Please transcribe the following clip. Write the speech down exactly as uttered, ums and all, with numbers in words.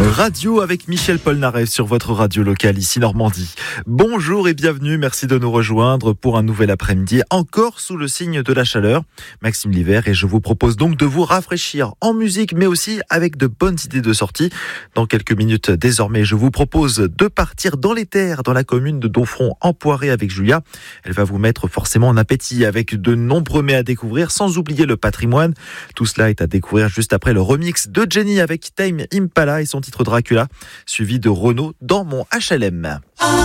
Radio avec Michel Polnareff sur votre radio locale ici Normandie. Bonjour et bienvenue, merci de nous rejoindre pour un nouvel après-midi encore sous le signe de la chaleur. Maxime Livert et je vous propose donc de vous rafraîchir en musique mais aussi avec de bonnes idées de sortie. Dans quelques minutes désormais, je vous propose de partir dans les terres dans la commune de Domfront en Poiré avec Julia. Elle va vous mettre forcément en appétit avec de nombreux mets à découvrir sans oublier le patrimoine. Tout cela est à découvrir juste après le remix de Jenny avec Tame Impala et son titre Dracula, suivi de Renaud dans mon H L M.